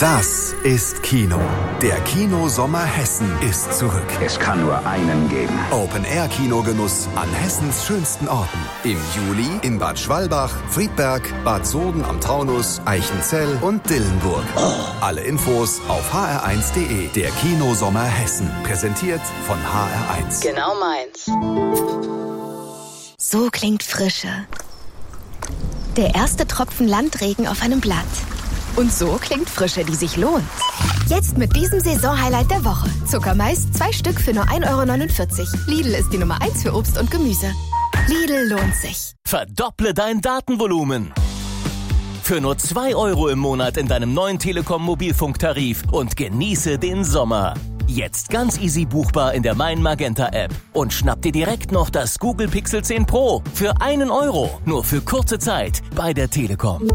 Das ist Kino. Der Kino-Sommer Hessen ist zurück. Es kann nur einen geben. Open-Air-Kinogenuss an Hessens schönsten Orten. Im Juli in Bad Schwalbach, Friedberg, Bad Soden am Taunus, Eichenzell und Dillenburg. Alle Infos auf hr1.de. Der Kino-Sommer Hessen. Präsentiert von HR1. Genau meins. So klingt Frische. Der erste Tropfen Landregen auf einem Blatt. Und so klingt Frische, die sich lohnt. Jetzt mit diesem Saisonhighlight der Woche. Zuckermais, 2 Stück für nur 1,49 €. Lidl ist die Nummer 1 für Obst und Gemüse. Lidl lohnt sich. Verdopple dein Datenvolumen. Für nur 2 € im Monat in deinem neuen Telekom-Mobilfunktarif und genieße den Sommer. Jetzt ganz easy buchbar in der Mein Magenta App. Und schnapp dir direkt noch das Google Pixel 10 Pro für 1 €. Nur für kurze Zeit bei der Telekom.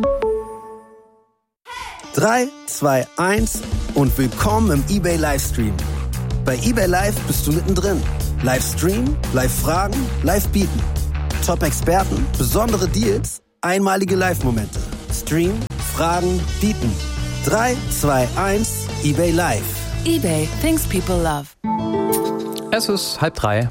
3, 2, 1 und willkommen im eBay Livestream. Bei eBay Live bist du mittendrin. Livestream, Live-Fragen, Live-Bieten. Top-Experten, besondere Deals, einmalige Live-Momente. Stream, Fragen, Bieten. 3, 2, 1, eBay Live. eBay, things people love. Es ist 2:30.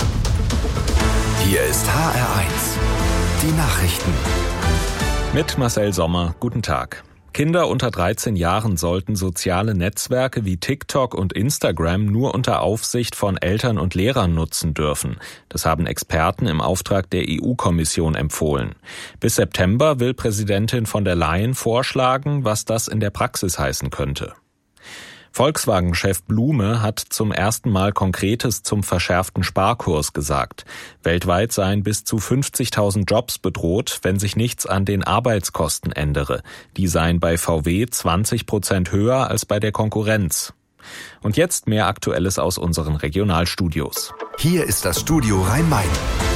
Hier ist HR1. Die Nachrichten. Mit Marcel Sommer. Guten Tag. Kinder unter 13 Jahren sollten soziale Netzwerke wie TikTok und Instagram nur unter Aufsicht von Eltern und Lehrern nutzen dürfen. Das haben Experten im Auftrag der EU-Kommission empfohlen. Bis September will Präsidentin von der Leyen vorschlagen, was das in der Praxis heißen könnte. Volkswagen-Chef Blume hat zum ersten Mal Konkretes zum verschärften Sparkurs gesagt. Weltweit seien bis zu 50.000 Jobs bedroht, wenn sich nichts an den Arbeitskosten ändere. Die seien bei VW 20% höher als bei der Konkurrenz. Und jetzt mehr Aktuelles aus unseren Regionalstudios. Hier ist das Studio Rhein-Main.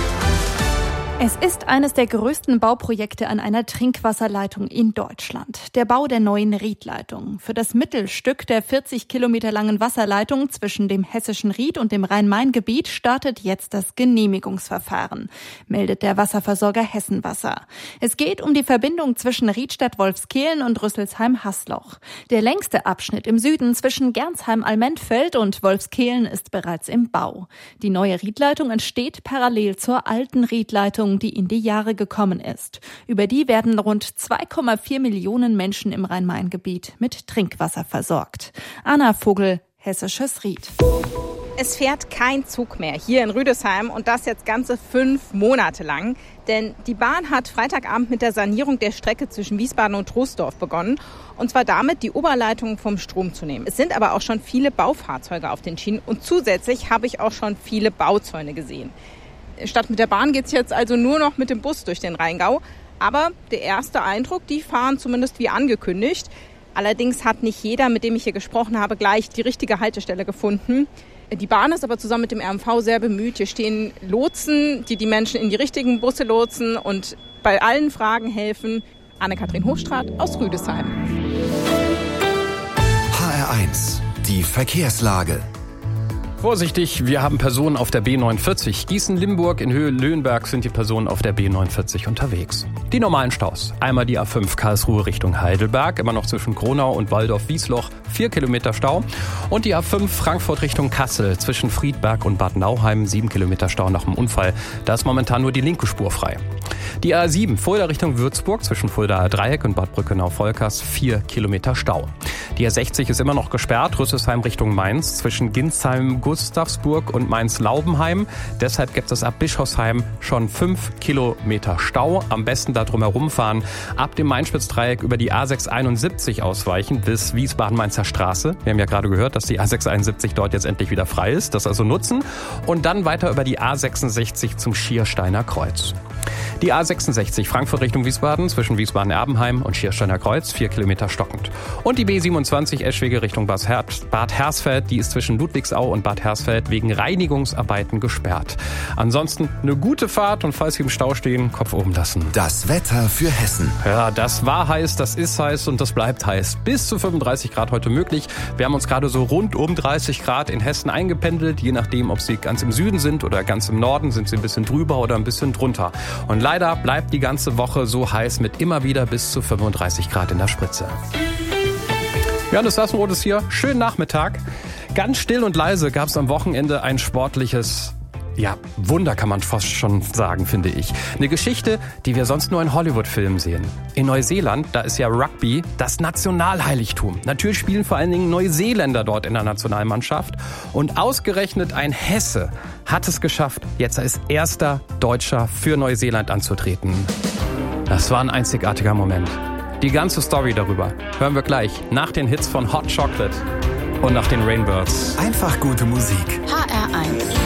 Es ist eines der größten Bauprojekte an einer Trinkwasserleitung in Deutschland. Der Bau der neuen Riedleitung. Für das Mittelstück der 40 Kilometer langen Wasserleitung zwischen dem hessischen Ried und dem Rhein-Main-Gebiet startet jetzt das Genehmigungsverfahren, meldet der Wasserversorger Hessenwasser. Es geht um die Verbindung zwischen Riedstadt-Wolfskehlen und Rüsselsheim-Hasloch. Der längste Abschnitt im Süden zwischen Gernsheim-Allmentfeld und Wolfskehlen ist bereits im Bau. Die neue Riedleitung entsteht parallel zur alten Riedleitung, die in die Jahre gekommen ist. Über die werden rund 2,4 Millionen Menschen im Rhein-Main-Gebiet mit Trinkwasser versorgt. Anna Vogel, Hessisches Ried. Es fährt kein Zug mehr hier in Rüdesheim und das jetzt ganze 5 Monate lang. Denn die Bahn hat Freitagabend mit der Sanierung der Strecke zwischen Wiesbaden und Troisdorf begonnen. Und zwar damit, die Oberleitung vom Strom zu nehmen. Es sind aber auch schon viele Baufahrzeuge auf den Schienen und zusätzlich habe ich auch schon viele Bauzäune gesehen. Statt mit der Bahn geht's jetzt also nur noch mit dem Bus durch den Rheingau. Aber der erste Eindruck, die fahren zumindest wie angekündigt. Allerdings hat nicht jeder, mit dem ich hier gesprochen habe, gleich die richtige Haltestelle gefunden. Die Bahn ist aber zusammen mit dem RMV sehr bemüht. Hier stehen Lotsen, die die Menschen in die richtigen Busse lotsen und bei allen Fragen helfen. Anne-Kathrin Hochstraat aus Rüdesheim. HR1. Die Verkehrslage. Vorsichtig, wir haben Personen auf der B49. Gießen-Limburg in Höhe Löhnberg sind die Personen auf der B49 unterwegs. Die normalen Staus. Einmal die A5 Karlsruhe Richtung Heidelberg, immer noch zwischen Kronau und Waldorf-Wiesloch, 4 Kilometer Stau. Und die A5 Frankfurt Richtung Kassel zwischen Friedberg und Bad Nauheim, 7 Kilometer Stau nach dem Unfall. Da ist momentan nur die linke Spur frei. Die A7 Fulda Richtung Würzburg zwischen Fuldaer Dreieck und Bad Brückenau-Volkers, 4 Kilometer Stau. Die A60 ist immer noch gesperrt, Rüsselsheim Richtung Mainz zwischen Ginsheim, Gustavsburg und Mainz-Laubenheim. Deshalb gibt es ab Bischofsheim schon 5 Kilometer Stau. Am besten da drum herumfahren. Ab dem Main-Spitz-Dreieck über die A671 ausweichen bis Wiesbaden-Mainzer Straße. Wir haben ja gerade gehört, dass die A671 dort jetzt endlich wieder frei ist. Das also nutzen. Und dann weiter über die A66 zum Schiersteiner Kreuz. Die A66 Frankfurt Richtung Wiesbaden zwischen Wiesbaden-Erbenheim und Schiersteiner Kreuz, 4 Kilometer stockend. Und die B27 Eschwege Richtung Bad Hersfeld, die ist zwischen Ludwigsau und Bad Hersfeld wegen Reinigungsarbeiten gesperrt. Ansonsten eine gute Fahrt und falls Sie im Stau stehen, Kopf oben lassen. Das Wetter für Hessen. Ja, das war heiß, das ist heiß und das bleibt heiß. Bis zu 35 Grad heute möglich. Wir haben uns gerade so rund um 30 Grad in Hessen eingependelt. Je nachdem, ob Sie ganz im Süden sind oder ganz im Norden, sind Sie ein bisschen drüber oder ein bisschen drunter. Und leider bleibt die ganze Woche so heiß mit immer wieder bis zu 35 Grad in der Spritze. Johannes Sassenroth ist hier. Schönen Nachmittag. Ganz still und leise gab es am Wochenende ein sportliches Wunder kann man fast schon sagen, finde ich. Eine Geschichte, die wir sonst nur in Hollywood-Filmen sehen. In Neuseeland, da ist ja Rugby das Nationalheiligtum. Natürlich spielen vor allen Dingen Neuseeländer dort in der Nationalmannschaft. Und ausgerechnet ein Hesse hat es geschafft, jetzt als erster Deutscher für Neuseeland anzutreten. Das war ein einzigartiger Moment. Die ganze Story darüber hören wir gleich nach den Hits von Hot Chocolate und nach den Rainbirds. Einfach gute Musik. HR1.